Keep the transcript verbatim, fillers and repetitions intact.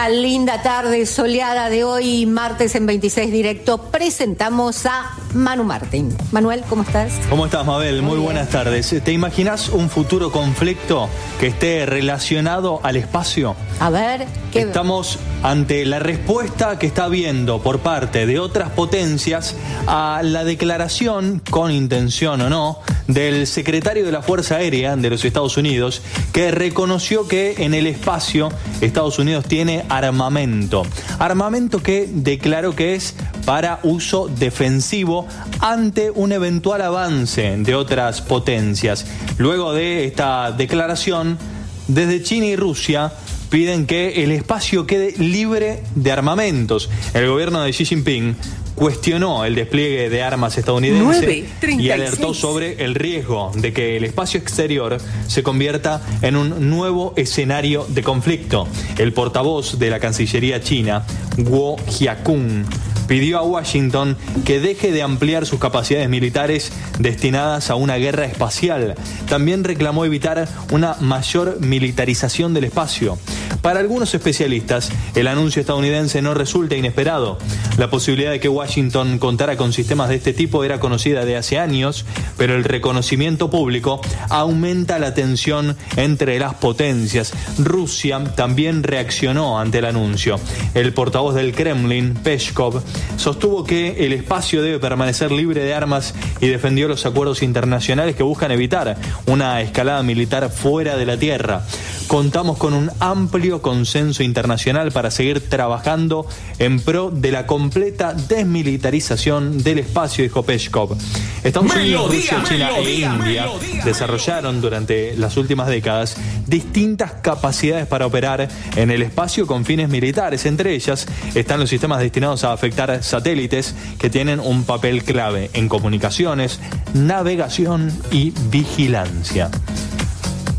esta linda tarde soleada de hoy, martes en veintiséis Directo, presentamos a Manu Martín. Manuel, ¿cómo estás? ¿Cómo estás, Mabel? Muy, Muy buenas tardes. ¿Te imaginas un futuro conflicto que esté relacionado al espacio? A ver, ¿qué? Estamos ante la respuesta que está habiendo por parte de otras potencias a la declaración, con intención o no, del secretario de la Fuerza Aérea de los Estados Unidos, que reconoció que en el espacio Estados Unidos tiene armamento. Armamento que declaró que es para uso defensivo ante un eventual avance de otras potencias. Luego de esta declaración, desde China y Rusia piden que el espacio quede libre de armamentos. El gobierno de Xi Jinping cuestionó el despliegue de armas estadounidenses y alertó sobre el riesgo de que el espacio exterior se convierta en un nuevo escenario de conflicto. El portavoz de la Cancillería china, Guo Jiakun, pidió a Washington que deje de ampliar sus capacidades militares destinadas a una guerra espacial. También reclamó evitar una mayor militarización del espacio. Para algunos especialistas, el anuncio estadounidense no resulta inesperado. La posibilidad de que Washington contara con sistemas de este tipo era conocida de hace años, pero el reconocimiento público aumenta la tensión entre las potencias. Rusia también reaccionó ante el anuncio. El portavoz del Kremlin, Peskov, sostuvo que el espacio debe permanecer libre de armas y defendió los acuerdos internacionales que buscan evitar una escalada militar fuera de la Tierra. Contamos con un amplio consenso internacional para seguir trabajando en pro de la completa desmilitarización del espacio, dijo Peskov. Estados Unidos, Rusia, China e India desarrollaron durante las últimas décadas distintas capacidades para operar en el espacio con fines militares. Entre ellas están los sistemas destinados a afectar satélites, que tienen un papel clave en comunicaciones, navegación y vigilancia.